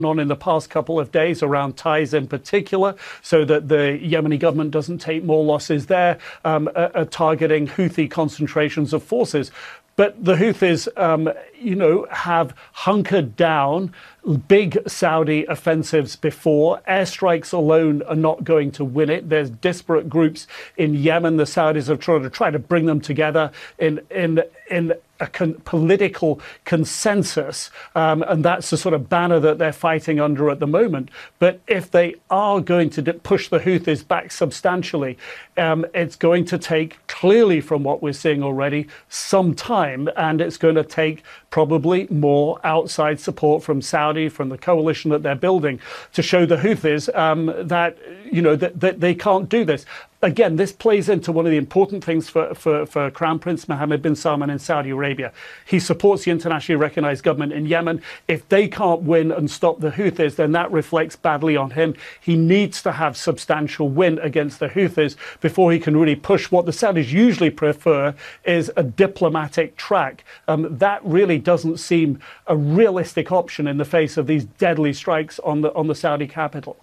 on in the past couple of days around Taiz in particular, so that the Yemeni government doesn't take more losses there, are targeting Houthi concentrations of forces. But the Houthis, have hunkered down big Saudi offensives before. Airstrikes alone are not going to win it. There's disparate groups in Yemen. The Saudis have tried to bring them together in a political consensus, and that's the sort of banner that they're fighting under at the moment. But if they are going to push the Houthis back substantially, it's going to take, clearly from what we're seeing already, some time, and it's going to take probably more outside support from Saudi, from the coalition that they're building, to show the Houthis that they can't do this. Again, this plays into one of the important things for Crown Prince Mohammed bin Salman in Saudi Arabia. He supports the internationally recognized government in Yemen. If they can't win and stop the Houthis, then that reflects badly on him. He needs to have substantial win against the Houthis before he can really push. What the Saudis usually prefer is a diplomatic track. That really doesn't seem a realistic option in the face of these deadly strikes on the Saudi capital.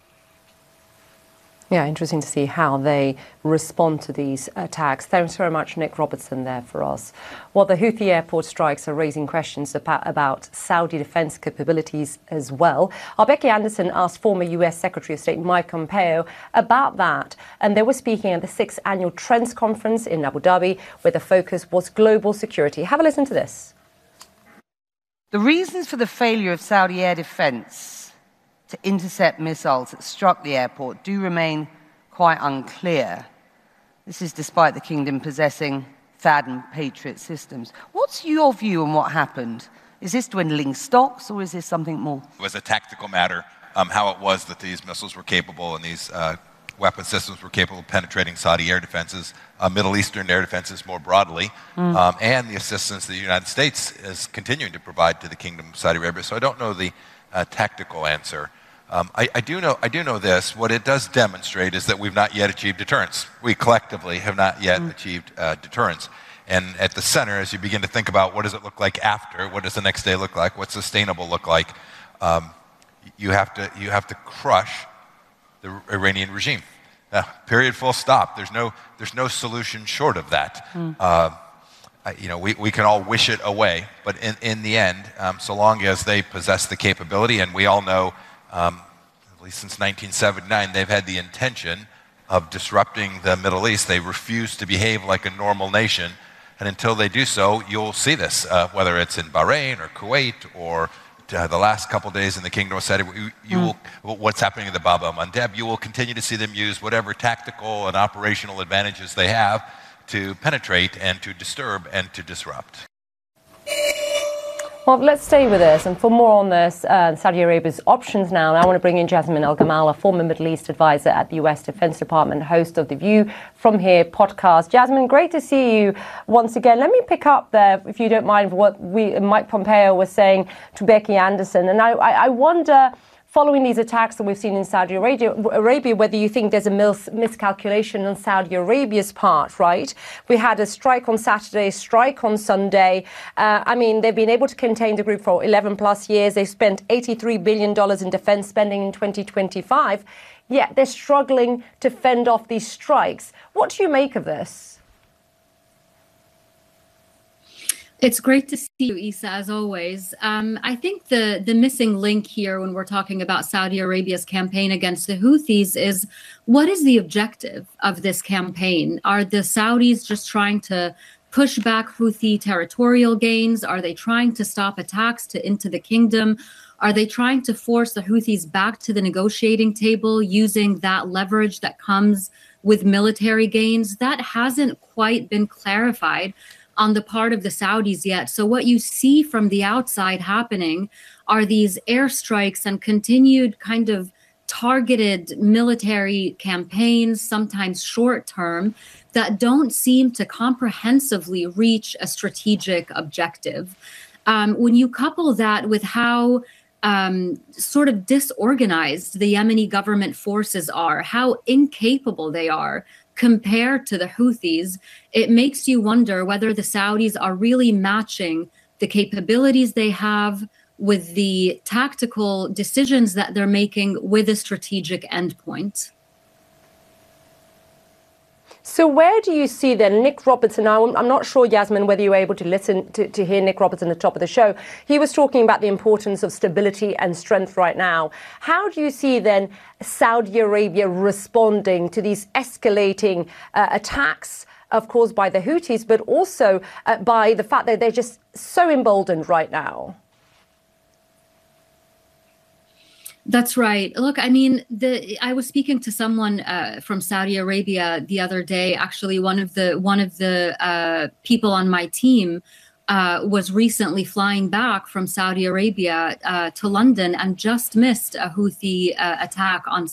Yeah, interesting to see how they respond to these attacks. Thanks very much, Nick Robertson, there for us. Well, the Houthi airport strikes are raising questions about Saudi defense capabilities as well. Our Becky Anderson asked former U.S. Secretary of State Mike Pompeo about that, and they were speaking at the 6th Annual Trends Conference in Abu Dhabi, where the focus was global security. Have a listen to this. The reasons for the failure of Saudi air defense to intercept missiles that struck the airport do remain quite unclear. This is despite the kingdom possessing THAAD and Patriot systems. What's your view on what happened? Is this dwindling stocks, or is this something more? It was a tactical matter, how it was that these missiles were capable and these weapon systems were capable of penetrating Saudi air defenses, Middle Eastern air defenses more broadly, and the assistance the United States is continuing to provide to the Kingdom of Saudi Arabia. So I don't know the tactical answer. I do know this. What it does demonstrate is that we've not yet achieved deterrence. We collectively have not yet achieved deterrence. And at the center, as you begin to think about what does it look like after, what does the next day look like, what's sustainable look like, you have to crush the Iranian regime. Period. Full stop. There's no solution short of that. We can all wish it away, but in the end, so long as they possess the capability, and we all know, at least since 1979, they've had the intention of disrupting the Middle East. They refuse to behave like a normal nation, and until they do so, you'll see this, whether it's in Bahrain or Kuwait or the last couple days in the Kingdom of Saudi, what's happening in the Bab el-Mandeb, you will continue to see them use whatever tactical and operational advantages they have to penetrate and to disturb and to disrupt. Well, let's stay with this. And for more on this, Saudi Arabia's options now, I want to bring in Jasmine Al-Gamal, a former Middle East advisor at the U.S. Defense Department, host of the View From Here podcast. Jasmine, great to see you once again. Let me pick up there, if you don't mind, what Mike Pompeo was saying to Becky Anderson. And I wonder, following these attacks that we've seen in Saudi Arabia, whether you think there's a miscalculation on Saudi Arabia's part, right? We had a strike on Saturday, strike on Sunday. They've been able to contain the group for 11 plus years. They spent $83 billion in defense spending in 2025. Yet they're struggling to fend off these strikes. What do you make of this? It's great to see you, Isa, as always. I think the missing link here when we're talking about Saudi Arabia's campaign against the Houthis is, what is the objective of this campaign? Are the Saudis just trying to push back Houthi territorial gains? Are they trying to stop attacks into the kingdom? Are they trying to force the Houthis back to the negotiating table using that leverage that comes with military gains? That hasn't quite been clarified on the part of the Saudis yet. So what you see from the outside happening are these airstrikes and continued kind of targeted military campaigns, sometimes short term, that don't seem to comprehensively reach a strategic objective. When you couple that with how sort of disorganized the Yemeni government forces are, how incapable they are compared to the Houthis, it makes you wonder whether the Saudis are really matching the capabilities they have with the tactical decisions that they're making with a strategic endpoint. So where do you see then Nick Robertson? Now, I'm not sure, Yasmin, whether you were able to listen to hear Nick Robertson at the top of the show. He was talking about the importance of stability and strength right now. How do you see then Saudi Arabia responding to these escalating attacks, of course, by the Houthis, but also by the fact that they're just so emboldened right now? That's right. Look, I mean, I was speaking to someone from Saudi Arabia the other day. Actually, one of the people on my team was recently flying back from Saudi Arabia to London and just missed a Houthi attack on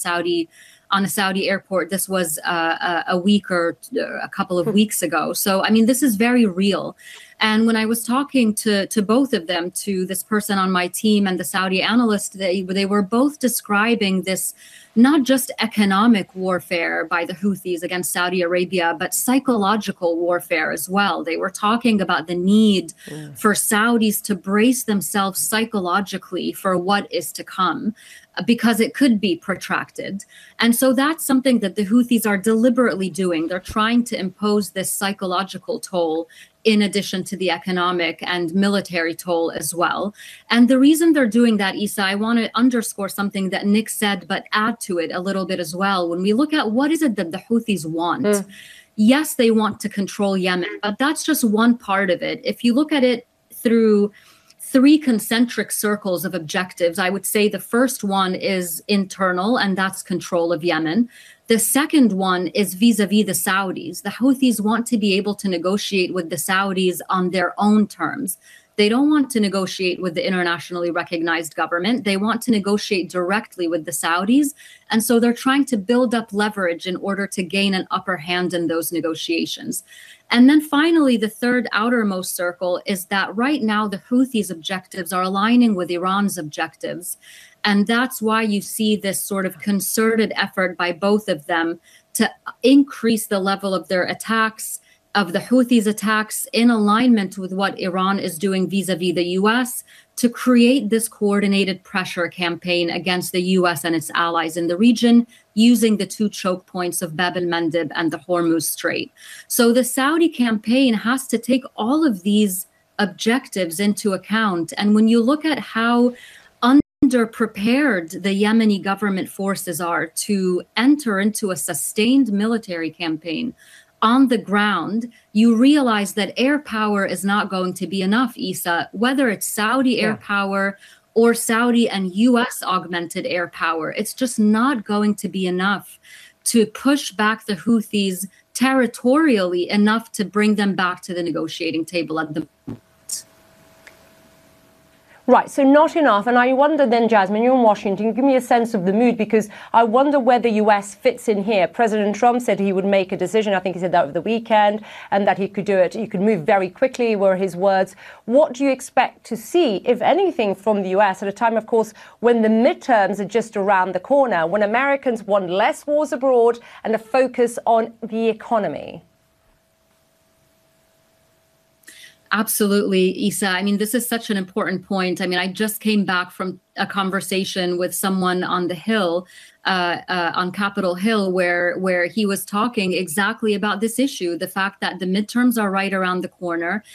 a Saudi airport. This was a week or a couple of weeks ago. So, I mean, this is very real. And when I was talking to both of them, to this person on my team and the Saudi analyst, they were both describing this not just economic warfare by the Houthis against Saudi Arabia, but psychological warfare as well. They were talking about the need for Saudis to brace themselves psychologically for what is to come, because it could be protracted. And so that's something that the Houthis are deliberately doing. They're trying to impose this psychological toll in addition to the economic and military toll as well. And the reason they're doing that, Isa, I want to underscore something that Nick said, but add to it a little bit as well. When we look at what is it that the Houthis want, yes, they want to control Yemen, but that's just one part of it. If you look at it through three concentric circles of objectives, I would say the first one is internal, and that's control of Yemen. The second one is vis-a-vis the Saudis. The Houthis want to be able to negotiate with the Saudis on their own terms. They don't want to negotiate with the internationally recognized government. They want to negotiate directly with the Saudis. And so they're trying to build up leverage in order to gain an upper hand in those negotiations. And then finally, the third outermost circle is that right now the Houthis' objectives are aligning with Iran's objectives. And that's why you see this sort of concerted effort by both of them to increase the level of their attacks, of the Houthis' attacks, in alignment with what Iran is doing vis-a-vis the U.S., to create this coordinated pressure campaign against the U.S. and its allies in the region, using the two choke points of Bab el-Mandeb and the Hormuz Strait. So the Saudi campaign has to take all of these objectives into account. And when you look at how underprepared the Yemeni government forces are to enter into a sustained military campaign on the ground, you realize that air power is not going to be enough, Isa, whether it's Saudi air power or Saudi and US augmented air power. It's just not going to be enough to push back the Houthis territorially enough to bring them back to the negotiating table at the moment. Right, so not enough. And I wonder then, Jasmine, you're in Washington, give me a sense of the mood, because I wonder where the US fits in here. President Trump said he would make a decision. I think he said that over the weekend, and that he could do it. He could move very quickly, were his words. What do you expect to see, if anything, from the US at a time, of course, when the midterms are just around the corner, when Americans want less wars abroad and a focus on the economy? Absolutely, Isa. I mean, this is such an important point. I mean, I just came back from a conversation with someone on the Hill, on Capitol Hill, where he was talking exactly about this issue, the fact that the midterms are right around the corner.